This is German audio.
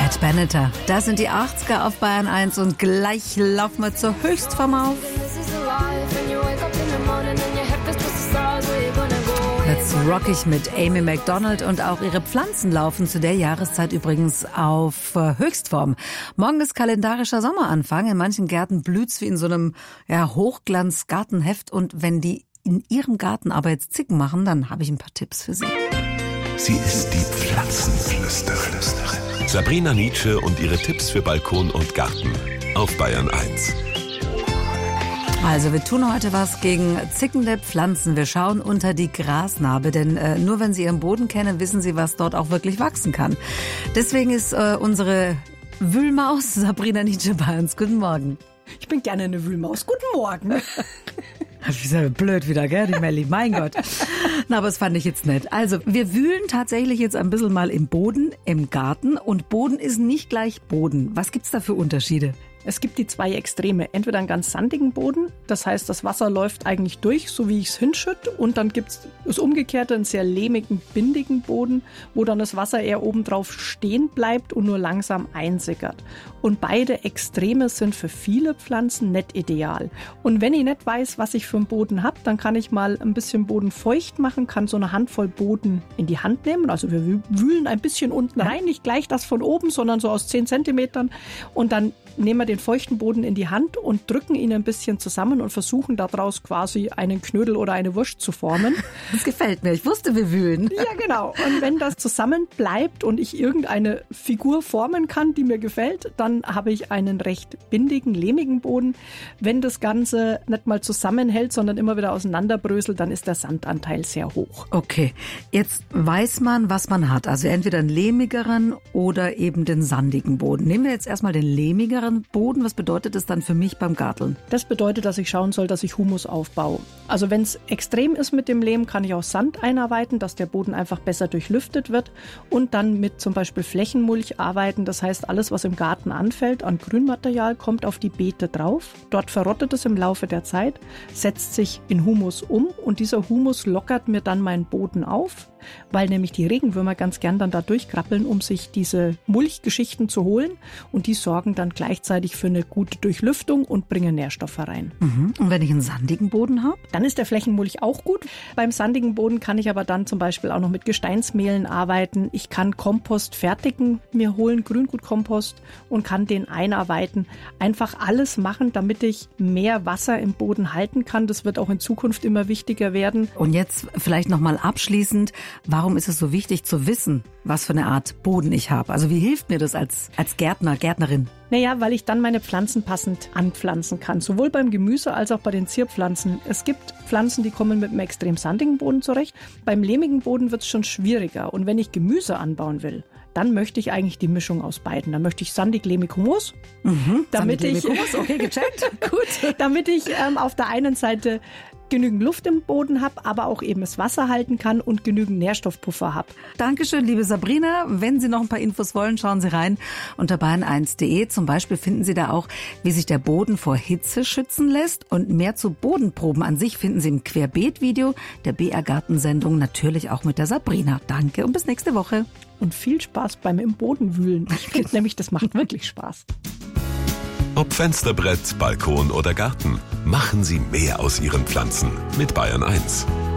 Pat Benatar, das sind die 80er auf Bayern 1 und gleich laufen wir zur Höchstform auf. Jetzt rockig mit Amy Macdonald und auch ihre Pflanzen laufen zu der Jahreszeit übrigens auf Höchstform. Morgen ist kalendarischer Sommeranfang. In manchen Gärten blüht's wie in so einem Hochglanz-Gartenheft. Und wenn die in ihrem Garten aber jetzt Zicken machen, dann habe ich ein paar Tipps für Sie. Sie ist die Pflanzenflüsterin. Sabrina Nitzsche und ihre Tipps für Balkon und Garten auf Bayern 1. Also wir tun heute was gegen zickende Pflanzen. Wir schauen unter die Grasnarbe, denn nur wenn Sie Ihren Boden kennen, wissen Sie, was dort auch wirklich wachsen kann. Deswegen ist unsere Wühlmaus Sabrina Nitzsche bei uns. Guten Morgen. Ich bin gerne eine Wühlmaus. Guten Morgen. Das ist ja blöd wieder, gell, die Melli, mein Gott. Na, aber das fand ich jetzt nett. Also, wir wühlen tatsächlich jetzt ein bisschen mal im Boden, im Garten. Und Boden ist nicht gleich Boden. Was gibt's da für Unterschiede? Es gibt die zwei Extreme. Entweder einen ganz sandigen Boden, das heißt, das Wasser läuft eigentlich durch, so wie ich es hinschütte. Und dann gibt es das Umgekehrte, einen sehr lehmigen, bindigen Boden, wo dann das Wasser eher obendrauf stehen bleibt und nur langsam einsickert. Und beide Extreme sind für viele Pflanzen nicht ideal. Und wenn ich nicht weiß, was ich für einen Boden habe, dann kann ich mal ein bisschen Boden feucht machen, kann so eine Handvoll Boden in die Hand nehmen. Also wir wühlen ein bisschen unten rein, nicht gleich das von oben, sondern so aus 10 Zentimetern. Und dann nehmen wir den feuchten Boden in die Hand und drücken ihn ein bisschen zusammen und versuchen daraus quasi einen Knödel oder eine Wurst zu formen. Das gefällt mir. Ich wusste, wir wühlen. Ja, genau. Und wenn das zusammen bleibt und ich irgendeine Figur formen kann, die mir gefällt, dann habe ich einen recht bindigen, lehmigen Boden. Wenn das Ganze nicht mal zusammenhält, sondern immer wieder auseinanderbröselt, dann ist der Sandanteil sehr hoch. Okay, jetzt weiß man, was man hat. Also entweder einen lehmigeren oder eben den sandigen Boden. Nehmen wir jetzt erstmal den lehmigeren Boden. Was bedeutet das dann für mich beim Garteln? Das bedeutet, dass ich schauen soll, dass ich Humus aufbaue. Also wenn es extrem ist mit dem Lehm, kann ich auch Sand einarbeiten, dass der Boden einfach besser durchlüftet wird und dann mit zum Beispiel Flächenmulch arbeiten. Das heißt, alles, was im Garten anfällt an Grünmaterial, kommt auf die Beete drauf. Dort verrottet es im Laufe der Zeit, setzt sich in Humus um und dieser Humus lockert mir dann meinen Boden auf, weil nämlich die Regenwürmer ganz gern dann da durchkrabbeln, um sich diese Mulchgeschichten zu holen und die sorgen dann gleichzeitig für eine gute Durchlüftung und bringen Nährstoffe rein. Und wenn ich einen sandigen Boden habe? Dann ist der Flächenmulch auch gut. Beim sandigen Boden kann ich aber dann zum Beispiel auch noch mit Gesteinsmehlen arbeiten. Ich kann Kompost fertigen, mir holen, Grüngutkompost und kann den einarbeiten. Einfach alles machen, damit ich mehr Wasser im Boden halten kann. Das wird auch in Zukunft immer wichtiger werden. Und jetzt vielleicht nochmal abschließend, warum ist es so wichtig zu wissen, was für eine Art Boden ich habe? Also wie hilft mir das als Gärtner, Gärtnerin? Naja, weil ich dann meine Pflanzen passend anpflanzen kann. Sowohl beim Gemüse als auch bei den Zierpflanzen. Es gibt Pflanzen, die kommen mit einem extrem sandigen Boden zurecht. Beim lehmigen Boden wird es schon schwieriger. Und wenn ich Gemüse anbauen will, dann möchte ich eigentlich die Mischung aus beiden. Dann möchte ich sandig, lehmig, Humus. Damit ich, okay, gecheckt. Gut. Damit ich auf der einen Seite genügend Luft im Boden habe, aber auch eben das Wasser halten kann und genügend Nährstoffpuffer habe. Dankeschön, liebe Sabrina. Wenn Sie noch ein paar Infos wollen, schauen Sie rein unter bayern1.de. Zum Beispiel finden Sie da auch, wie sich der Boden vor Hitze schützen lässt. Und mehr zu Bodenproben an sich finden Sie im Querbeet-Video der BR-Gartensendung, natürlich auch mit der Sabrina. Danke und bis nächste Woche. Und viel Spaß beim im Boden wühlen. Ich finde nämlich, das macht wirklich Spaß. Ob Fensterbrett, Balkon oder Garten, machen Sie mehr aus Ihren Pflanzen mit Bayern 1.